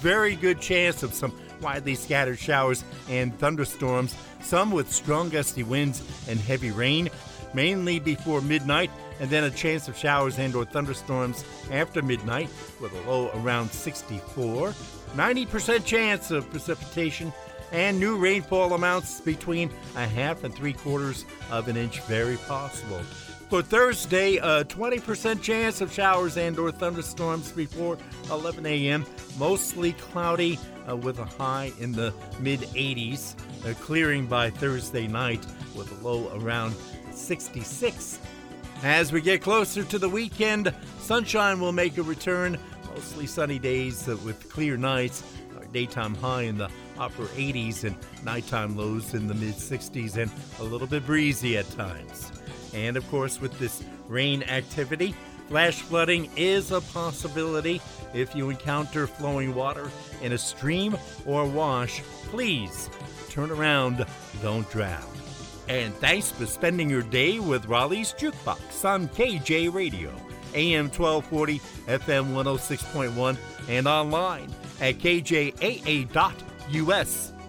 very good chance of some widely scattered showers and thunderstorms, some with strong gusty winds and heavy rain, mainly before midnight, and then a chance of showers and or thunderstorms after midnight with a low around 64. 90% chance of precipitation and new rainfall amounts between a half and 3/4 of an inch very possible. For Thursday, a 20% chance of showers and or thunderstorms before 11 a.m. Mostly cloudy with a high in the mid-80s. Clearing by Thursday night with a low around 66. As we get closer to the weekend, sunshine will make a return. Mostly sunny days with clear nights. Our daytime high in the upper 80s and nighttime lows in the mid-60s and a little bit breezy at times. And of course, with this rain activity, flash flooding is a possibility. If you encounter flowing water in a stream or wash, please turn around, don't drown. And thanks for spending your day with Raleigh's Jukebox on KJ Radio, AM 1240, FM 106.1, and online at kjaa.us.